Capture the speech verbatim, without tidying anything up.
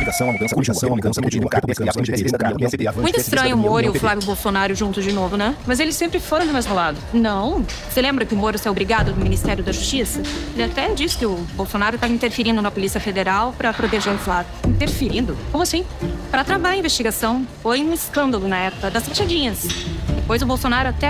coligação, a mudança, a coligação, a mudança contínua, carta, descriação de defesa, carta, P S D, avante, Muito P S D, estranho o Moro e o P T. Flávio Bolsonaro juntos de novo, né? Mas eles sempre foram do mesmo lado. Não. Você lembra que o Moro saiu obrigado do Ministério da Justiça? Ele até disse que o Bolsonaro estava interferindo na Polícia Federal para proteger o Flávio. Interferindo? Como assim? Para travar a investigação. Foi um escândalo na época das rachadinhas. Depois o Bolsonaro até